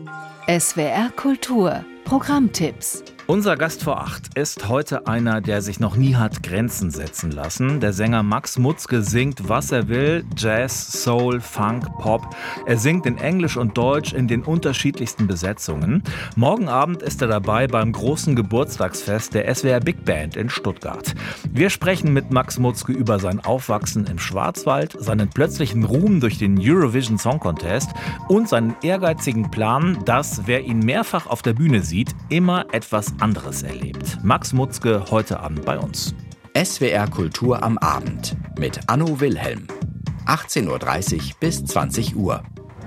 SWR Kultur Programmtipps. Unser Gast vor 8 ist heute einer, der sich noch nie hat Grenzen setzen lassen. Der Sänger Max Mutzke singt, was er will. Jazz, Soul, Funk, Pop. Er singt in Englisch und Deutsch in den unterschiedlichsten Besetzungen. Morgen Abend ist er dabei beim großen Geburtstagsfest der SWR Big Band in Stuttgart. Wir sprechen mit Max Mutzke über sein Aufwachsen im Schwarzwald, seinen plötzlichen Ruhm durch den Eurovision Song Contest und seinen ehrgeizigen Plan, dass, wer ihn mehrfach auf der Bühne sieht, immer etwas anderes erlebt. Max Mutzke heute Abend bei uns. SWR Kultur am Abend mit Anno Wilhelm. 18:30 Uhr bis 20 Uhr.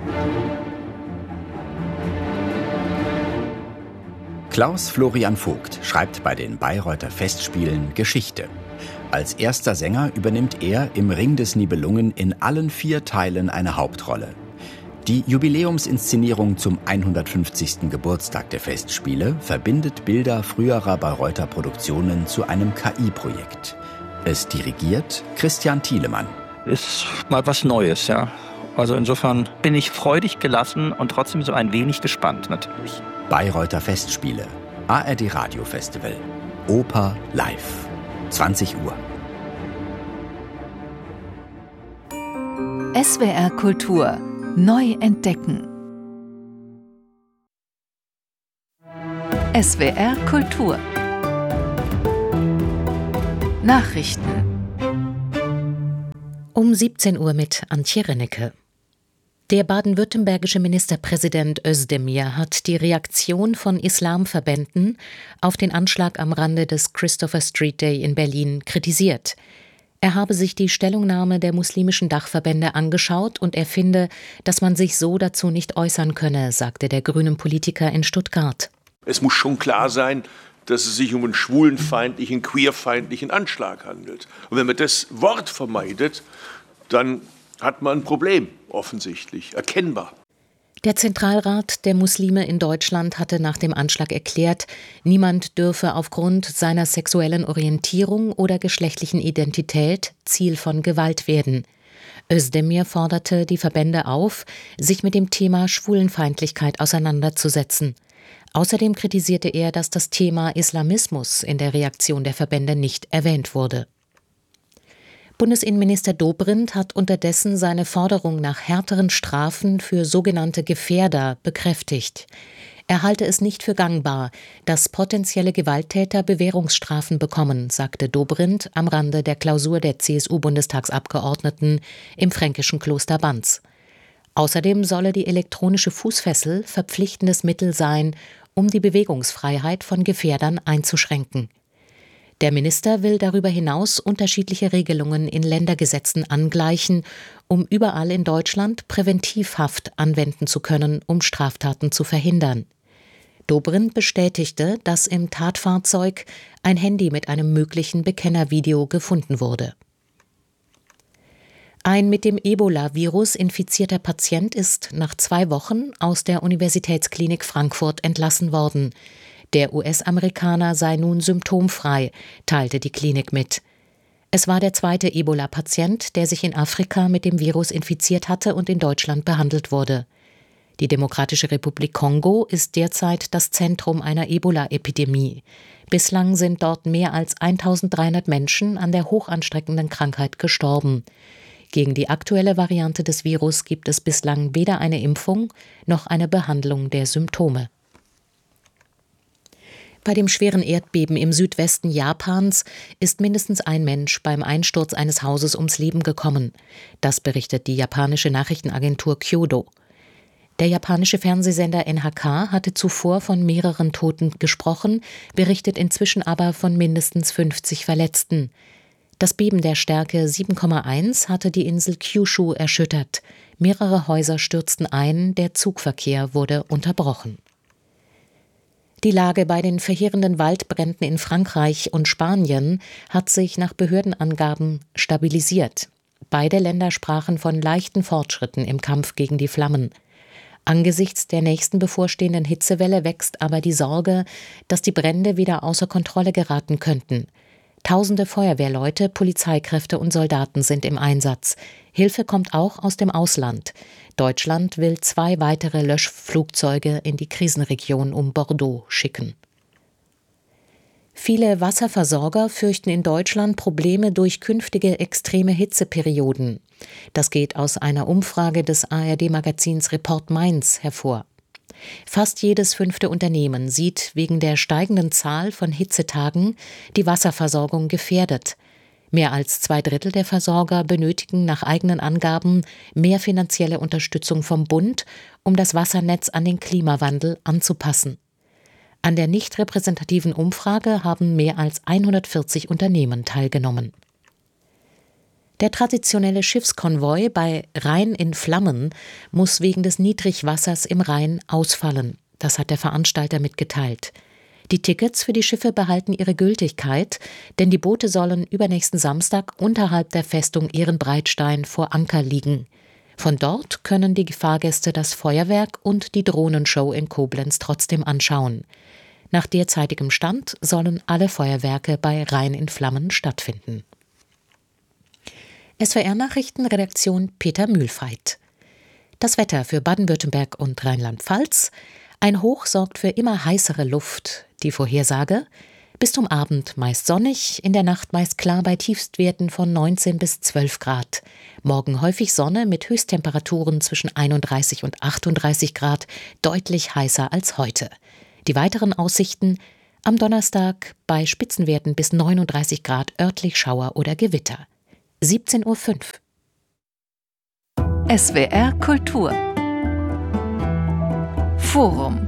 Klaus Florian Vogt schreibt bei den Bayreuther Festspielen Geschichte. Als erster Sänger übernimmt er im Ring des Nibelungen in allen 4 Teilen eine Hauptrolle. Die Jubiläumsinszenierung zum 150. Geburtstag der Festspiele verbindet Bilder früherer Bayreuther Produktionen zu einem KI-Projekt. Es dirigiert Christian Thielemann. Ist mal was Neues, ja. Also insofern bin ich freudig gelassen und trotzdem so ein wenig gespannt natürlich. Bayreuther Festspiele, ARD Radio Festival, Oper live, 20 Uhr. SWR Kultur neu entdecken. SWR Kultur Nachrichten um 17 Uhr mit Antje Rennecke. Der baden-württembergische Ministerpräsident Özdemir hat die Reaktion von Islamverbänden auf den Anschlag am Rande des Christopher Street Day in Berlin kritisiert. Er habe sich die Stellungnahme der muslimischen Dachverbände angeschaut und er finde, dass man sich so dazu nicht äußern könne, sagte der grünen Politiker in Stuttgart. Es muss schon klar sein, dass es sich um einen schwulenfeindlichen, queerfeindlichen Anschlag handelt. Und wenn man das Wort vermeidet, dann hat man ein Problem, offensichtlich, erkennbar. Der Zentralrat der Muslime in Deutschland hatte nach dem Anschlag erklärt, niemand dürfe aufgrund seiner sexuellen Orientierung oder geschlechtlichen Identität Ziel von Gewalt werden. Özdemir forderte die Verbände auf, sich mit dem Thema Schwulenfeindlichkeit auseinanderzusetzen. Außerdem kritisierte er, dass das Thema Islamismus in der Reaktion der Verbände nicht erwähnt wurde. Bundesinnenminister Dobrindt hat unterdessen seine Forderung nach härteren Strafen für sogenannte Gefährder bekräftigt. Er halte es nicht für gangbar, dass potenzielle Gewalttäter Bewährungsstrafen bekommen, sagte Dobrindt am Rande der Klausur der CSU-Bundestagsabgeordneten im fränkischen Kloster Banz. Außerdem solle die elektronische Fußfessel verpflichtendes Mittel sein, um die Bewegungsfreiheit von Gefährdern einzuschränken. Der Minister will darüber hinaus unterschiedliche Regelungen in Ländergesetzen angleichen, um überall in Deutschland Präventivhaft anwenden zu können, um Straftaten zu verhindern. Dobrindt bestätigte, dass im Tatfahrzeug ein Handy mit einem möglichen Bekennervideo gefunden wurde. Ein mit dem Ebola-Virus infizierter Patient ist nach 2 Wochen aus der Universitätsklinik Frankfurt entlassen worden. Der US-Amerikaner sei nun symptomfrei, teilte die Klinik mit. Es war der 2. Ebola-Patient, der sich in Afrika mit dem Virus infiziert hatte und in Deutschland behandelt wurde. Die Demokratische Republik Kongo ist derzeit das Zentrum einer Ebola-Epidemie. Bislang sind dort mehr als 1300 Menschen an der hochansteckenden Krankheit gestorben. Gegen die aktuelle Variante des Virus gibt es bislang weder eine Impfung noch eine Behandlung der Symptome. Bei dem schweren Erdbeben im Südwesten Japans ist mindestens ein Mensch beim Einsturz eines Hauses ums Leben gekommen. Das berichtet die japanische Nachrichtenagentur Kyodo. Der japanische Fernsehsender NHK hatte zuvor von mehreren Toten gesprochen, berichtet inzwischen aber von mindestens 50 Verletzten. Das Beben der Stärke 7,1 hatte die Insel Kyushu erschüttert. Mehrere Häuser stürzten ein, der Zugverkehr wurde unterbrochen. Die Lage bei den verheerenden Waldbränden in Frankreich und Spanien hat sich nach Behördenangaben stabilisiert. Beide Länder sprachen von leichten Fortschritten im Kampf gegen die Flammen. Angesichts der nächsten bevorstehenden Hitzewelle wächst aber die Sorge, dass die Brände wieder außer Kontrolle geraten könnten. Tausende Feuerwehrleute, Polizeikräfte und Soldaten sind im Einsatz. Hilfe kommt auch aus dem Ausland. Deutschland will 2 weitere Löschflugzeuge in die Krisenregion um Bordeaux schicken. Viele Wasserversorger fürchten in Deutschland Probleme durch künftige extreme Hitzeperioden. Das geht aus einer Umfrage des ARD-Magazins Report Mainz hervor. Fast jedes 5. Unternehmen sieht wegen der steigenden Zahl von Hitzetagen die Wasserversorgung gefährdet. Mehr als 2/3 der Versorger benötigen nach eigenen Angaben mehr finanzielle Unterstützung vom Bund, um das Wassernetz an den Klimawandel anzupassen. An der nicht repräsentativen Umfrage haben mehr als 140 Unternehmen teilgenommen. Der traditionelle Schiffskonvoi bei Rhein in Flammen muss wegen des Niedrigwassers im Rhein ausfallen. Das hat der Veranstalter mitgeteilt. Die Tickets für die Schiffe behalten ihre Gültigkeit, denn die Boote sollen übernächsten Samstag unterhalb der Festung Ehrenbreitstein vor Anker liegen. Von dort können die Fahrgäste das Feuerwerk und die Drohnenshow in Koblenz trotzdem anschauen. Nach derzeitigem Stand sollen alle Feuerwerke bei Rhein in Flammen stattfinden. SWR-Nachrichtenredaktion Peter Mühlfeit. Das Wetter für Baden-Württemberg und Rheinland-Pfalz. Ein Hoch sorgt für immer heißere Luft. Die Vorhersage: bis zum Abend meist sonnig, in der Nacht meist klar bei Tiefstwerten von 19 bis 12 Grad. Morgen häufig Sonne mit Höchsttemperaturen zwischen 31 und 38 Grad, deutlich heißer als heute. Die weiteren Aussichten: am Donnerstag bei Spitzenwerten bis 39 Grad örtlich Schauer oder Gewitter. 17:05 Uhr. SWR Kultur Forum.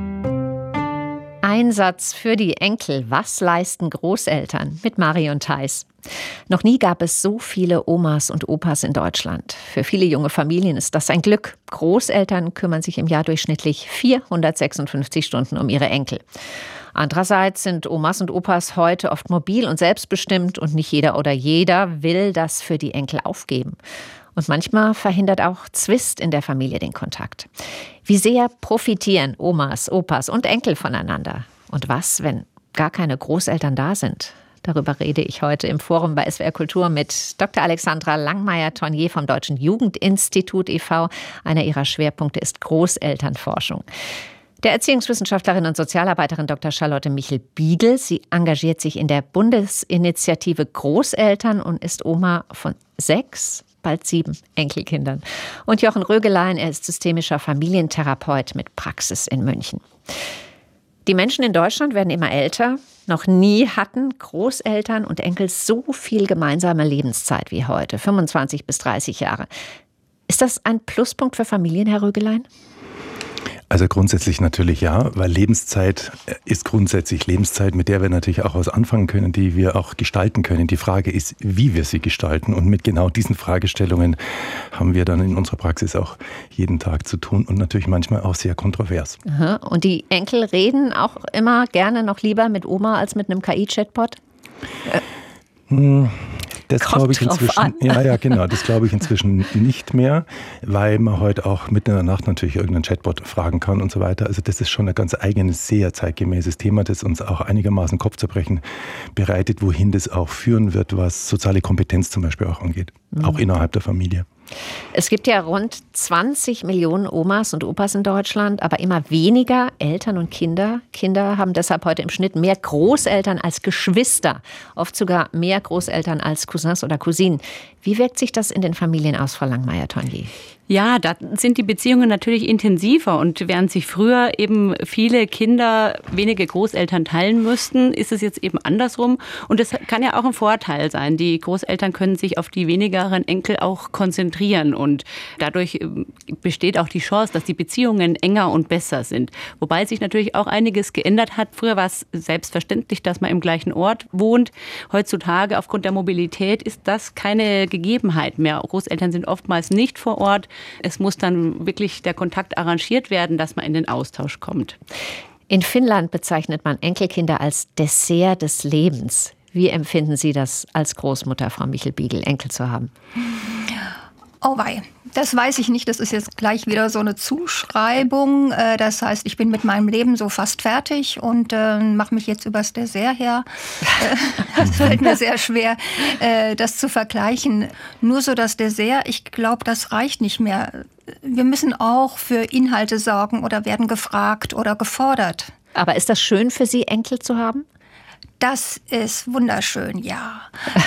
Einsatz für die Enkel. Was leisten Großeltern? Mit Marion Theis. Noch nie gab es so viele Omas und Opas in Deutschland. Für viele junge Familien ist das ein Glück. Großeltern kümmern sich im Jahr durchschnittlich 456 Stunden um ihre Enkel. Andererseits sind Omas und Opas heute oft mobil und selbstbestimmt und nicht jeder oder jeder will das für die Enkel aufgeben. Und manchmal verhindert auch Zwist in der Familie den Kontakt. Wie sehr profitieren Omas, Opas und Enkel voneinander? Und was, wenn gar keine Großeltern da sind? Darüber rede ich heute im Forum bei SWR Kultur mit Dr. Alexandra Langmeier-Tornier vom Deutschen Jugendinstitut e.V. Einer ihrer Schwerpunkte ist Großelternforschung. Der Erziehungswissenschaftlerin und Sozialarbeiterin Dr. Charlotte Michel-Biegel. Sie engagiert sich in der Bundesinitiative Großeltern und ist Oma von 6, bald 7 Enkelkindern. Und Jochen Rögelein, er ist systemischer Familientherapeut mit Praxis in München. Die Menschen in Deutschland werden immer älter. Noch nie hatten Großeltern und Enkel so viel gemeinsame Lebenszeit wie heute, 25 bis 30 Jahre. Ist das ein Pluspunkt für Familien, Herr Rögelein? Also grundsätzlich natürlich ja, weil Lebenszeit ist grundsätzlich Lebenszeit, mit der wir natürlich auch was anfangen können, die wir auch gestalten können. Die Frage ist, wie wir sie gestalten. Und mit genau diesen Fragestellungen haben wir dann in unserer Praxis auch jeden Tag zu tun und natürlich manchmal auch sehr kontrovers. Aha. Und die Enkel reden auch immer gerne noch lieber mit Oma als mit einem KI-Chatbot? Das glaube ich inzwischen. Ja, genau. Das glaube ich inzwischen nicht mehr, weil man heute auch mitten in der Nacht natürlich irgendeinen Chatbot fragen kann und so weiter. Also das ist schon ein ganz eigenes, sehr zeitgemäßes Thema, das uns auch einigermaßen Kopfzerbrechen bereitet, wohin das auch führen wird, was soziale Kompetenz zum Beispiel auch angeht, auch innerhalb der Familie. Es gibt ja rund 20 Millionen Omas und Opas in Deutschland, aber immer weniger Eltern und Kinder. Kinder haben deshalb heute im Schnitt mehr Großeltern als Geschwister, oft sogar mehr Großeltern als Cousins oder Cousinen. Wie wirkt sich das in den Familien aus, Frau Langmeier-Tornier? Ja, da sind die Beziehungen natürlich intensiver und während sich früher eben viele Kinder wenige Großeltern teilen müssten, ist es jetzt eben andersrum und das kann ja auch ein Vorteil sein. Die Großeltern können sich auf die wenigeren Enkel auch konzentrieren und dadurch besteht auch die Chance, dass die Beziehungen enger und besser sind. Wobei sich natürlich auch einiges geändert hat. Früher war es selbstverständlich, dass man im gleichen Ort wohnt. Heutzutage aufgrund der Mobilität ist das keine Gegebenheit mehr. Großeltern sind oftmals nicht vor Ort. Es muss dann wirklich der Kontakt arrangiert werden, dass man in den Austausch kommt. In Finnland bezeichnet man Enkelkinder als Dessert des Lebens. Wie empfinden Sie das als Großmutter, Frau Michel-Biegel, Enkel zu haben? Oh wei, das weiß ich nicht. Das ist jetzt gleich wieder so eine Zuschreibung. Das heißt, ich bin mit meinem Leben so fast fertig und mache mich jetzt übers Dessert her. Es fällt mir sehr schwer, das zu vergleichen. Nur so das Dessert, ich glaube, das reicht nicht mehr. Wir müssen auch für Inhalte sorgen oder werden gefragt oder gefordert. Aber ist das schön für Sie, Enkel zu haben? Das ist wunderschön, ja.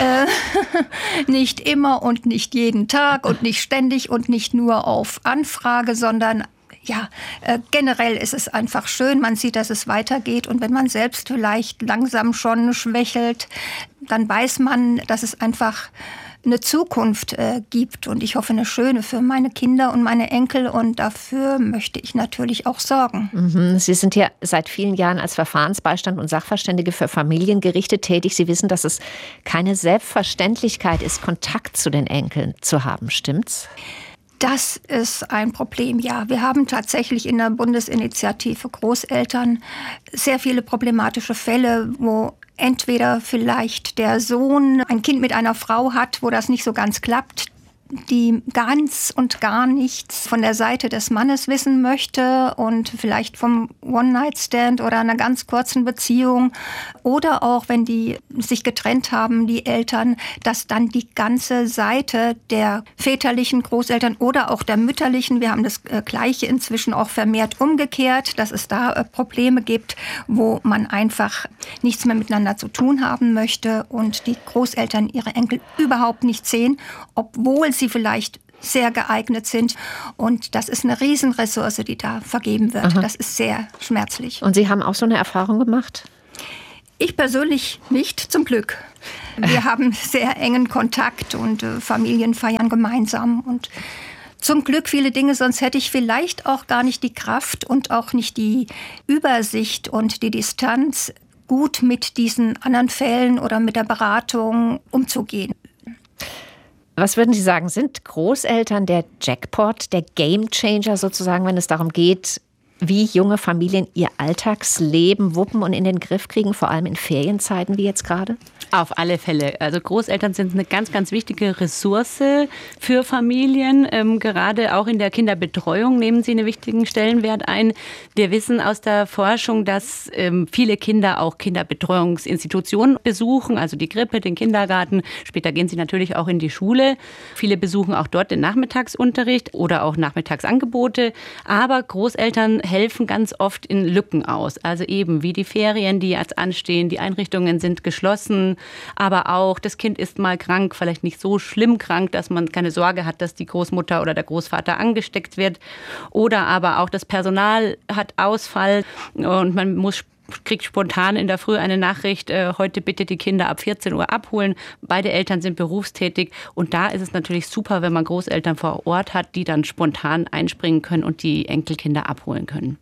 Nicht immer und nicht jeden Tag und nicht ständig und nicht nur auf Anfrage, sondern ja, generell ist es einfach schön. Man sieht, dass es weitergeht. Und wenn man selbst vielleicht langsam schon schwächelt, dann weiß man, dass es einfach eine Zukunft gibt. Und ich hoffe, eine schöne für meine Kinder und meine Enkel. Und dafür möchte ich natürlich auch sorgen. Sie sind ja seit vielen Jahren als Verfahrensbeistand und Sachverständige für Familiengerichte tätig. Sie wissen, dass es keine Selbstverständlichkeit ist, Kontakt zu den Enkeln zu haben. Stimmt's? Das ist ein Problem, ja. Wir haben tatsächlich in der Bundesinitiative Großeltern sehr viele problematische Fälle, wo entweder vielleicht der Sohn ein Kind mit einer Frau hat, wo das nicht so ganz klappt, die ganz und gar nichts von der Seite des Mannes wissen möchte und vielleicht vom One-Night-Stand oder einer ganz kurzen Beziehung oder auch, wenn die sich getrennt haben, die Eltern, dass dann die ganze Seite der väterlichen Großeltern oder auch der mütterlichen, wir haben das Gleiche inzwischen auch vermehrt umgekehrt, dass es da Probleme gibt, wo man einfach nichts mehr miteinander zu tun haben möchte und die Großeltern ihre Enkel überhaupt nicht sehen, obwohl sie vielleicht sehr geeignet sind. Und das ist eine Riesenressource, die da vergeben wird. Aha. Das ist sehr schmerzlich. Und Sie haben auch so eine Erfahrung gemacht? Ich persönlich nicht, zum Glück. Wir haben sehr engen Kontakt und Familien feiern gemeinsam. Und zum Glück viele Dinge, sonst hätte ich vielleicht auch gar nicht die Kraft und auch nicht die Übersicht und die Distanz, gut mit diesen anderen Fällen oder mit der Beratung umzugehen. Was würden Sie sagen, sind Großeltern der Jackpot, der Gamechanger sozusagen, wenn es darum geht, wie junge Familien ihr Alltagsleben wuppen und in den Griff kriegen, vor allem in Ferienzeiten wie jetzt gerade? Auf alle Fälle. Also Großeltern sind eine ganz, ganz wichtige Ressource für Familien. Gerade auch in der Kinderbetreuung nehmen sie einen wichtigen Stellenwert ein. Wir wissen aus der Forschung, dass viele Kinder auch Kinderbetreuungsinstitutionen besuchen, also die Krippe, den Kindergarten. Später gehen sie natürlich auch in die Schule. Viele besuchen auch dort den Nachmittagsunterricht oder auch Nachmittagsangebote. Aber Großeltern helfen ganz oft in Lücken aus. Also eben wie die Ferien, die jetzt anstehen, die Einrichtungen sind geschlossen, aber auch das Kind ist mal krank, vielleicht nicht so schlimm krank, dass man keine Sorge hat, dass die Großmutter oder der Großvater angesteckt wird. Oder aber auch das Personal hat Ausfall und man kriegt spontan in der Früh eine Nachricht, heute bitte die Kinder ab 14 Uhr abholen. Beide Eltern sind berufstätig und da ist es natürlich super, wenn man Großeltern vor Ort hat, die dann spontan einspringen können und die Enkelkinder abholen können.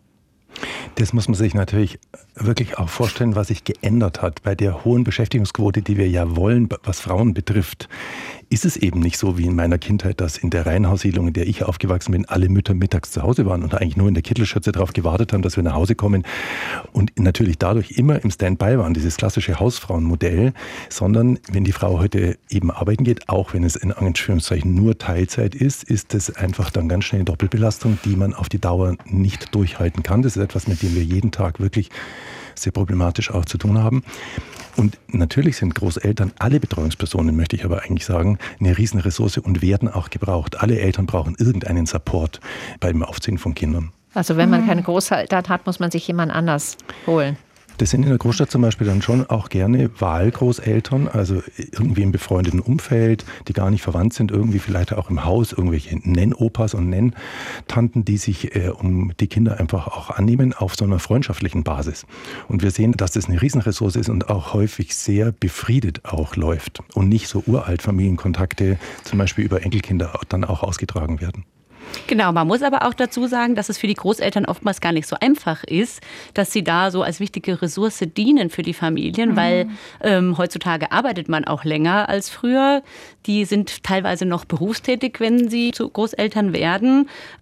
Das muss man sich natürlich wirklich auch vorstellen, was sich geändert hat. Bei der hohen Beschäftigungsquote, die wir ja wollen, was Frauen betrifft, ist es eben nicht so wie in meiner Kindheit, dass in der Reihenhaussiedlung, in der ich aufgewachsen bin, alle Mütter mittags zu Hause waren und eigentlich nur in der Kittelschürze darauf gewartet haben, dass wir nach Hause kommen und natürlich dadurch immer im Standby waren, dieses klassische Hausfrauenmodell, sondern wenn die Frau heute eben arbeiten geht, auch wenn es in Anführungszeichen nur Teilzeit ist, ist es einfach dann ganz schnell eine Doppelbelastung, die man auf die Dauer nicht durchhalten kann. Das ist etwas, mit dem wir jeden Tag wirklich sehr problematisch auch zu tun haben. Und natürlich sind Großeltern, alle Betreuungspersonen, möchte ich aber eigentlich sagen, eine Riesenressource und werden auch gebraucht. Alle Eltern brauchen irgendeinen Support beim Aufziehen von Kindern. Also wenn man keine Großeltern hat, muss man sich jemand anders holen. Das sind in der Großstadt zum Beispiel dann schon auch gerne Wahlgroßeltern, also irgendwie im befreundeten Umfeld, die gar nicht verwandt sind, irgendwie vielleicht auch im Haus, irgendwelche Nennopas und Nenntanten, die sich um die Kinder einfach auch annehmen auf so einer freundschaftlichen Basis. Und wir sehen, dass das eine Riesenressource ist und auch häufig sehr befriedet auch läuft und nicht so uralt Familienkontakte zum Beispiel über Enkelkinder dann auch ausgetragen werden. Genau, man muss aber auch dazu sagen, dass es für die Großeltern oftmals gar nicht so einfach ist, dass sie da so als wichtige Ressource dienen für die Familien, weil heutzutage arbeitet man auch länger als früher. Die sind teilweise noch berufstätig, wenn sie zu Großeltern werden.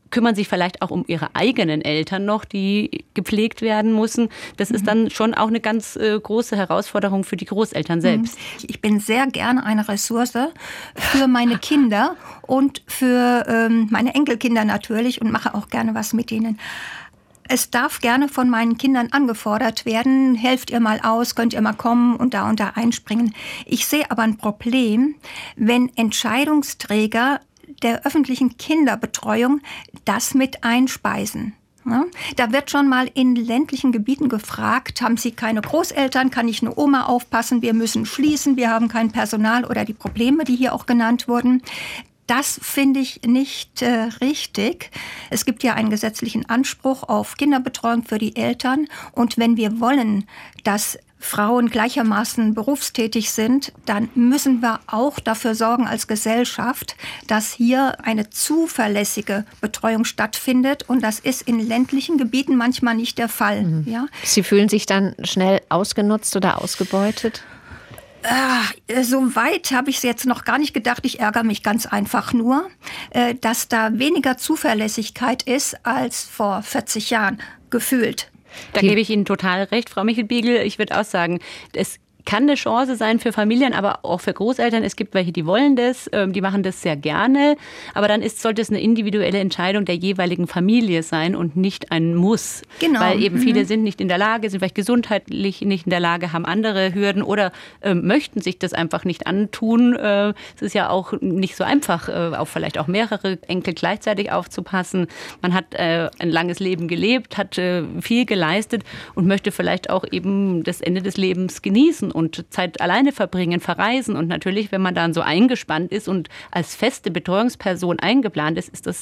kümmern sich vielleicht auch um ihre eigenen Eltern noch, die gepflegt werden müssen. Das ist dann schon auch eine ganz große Herausforderung für die Großeltern selbst. Ich bin sehr gerne eine Ressource für meine Kinder und für meine Enkelkinder natürlich und mache auch gerne was mit ihnen. Es darf gerne von meinen Kindern angefordert werden, helft ihr mal aus, könnt ihr mal kommen und da einspringen. Ich sehe aber ein Problem, wenn Entscheidungsträger der öffentlichen Kinderbetreuung das mit einspeisen. Ja, da wird schon mal in ländlichen Gebieten gefragt, haben Sie keine Großeltern, kann nicht eine Oma aufpassen, wir müssen schließen, wir haben kein Personal oder die Probleme, die hier auch genannt wurden. Das finde ich nicht richtig. Es gibt ja einen gesetzlichen Anspruch auf Kinderbetreuung für die Eltern. Und wenn wir wollen, dass Frauen gleichermaßen berufstätig sind, dann müssen wir auch dafür sorgen als Gesellschaft, dass hier eine zuverlässige Betreuung stattfindet. Und das ist in ländlichen Gebieten manchmal nicht der Fall. Ja? Sie fühlen sich dann schnell ausgenutzt oder ausgebeutet? So weit habe ich es jetzt noch gar nicht gedacht. Ich ärgere mich ganz einfach nur, dass da weniger Zuverlässigkeit ist als vor 40 Jahren gefühlt. Da gebe ich Ihnen total recht, Frau Michelbiegel. Ich würde auch sagen, es kann eine Chance sein für Familien, aber auch für Großeltern. Es gibt welche, die wollen das, die machen das sehr gerne. Aber dann sollte es eine individuelle Entscheidung der jeweiligen Familie sein und nicht ein Muss. Genau. Weil eben viele sind nicht in der Lage, sind vielleicht gesundheitlich nicht in der Lage, haben andere Hürden oder möchten sich das einfach nicht antun. Es ist ja auch nicht so einfach, auf vielleicht auch mehrere Enkel gleichzeitig aufzupassen. Man hat ein langes Leben gelebt, hat viel geleistet und möchte vielleicht auch eben das Ende des Lebens genießen und Zeit alleine verbringen, verreisen. Und natürlich, wenn man dann so eingespannt ist und als feste Betreuungsperson eingeplant ist, ist das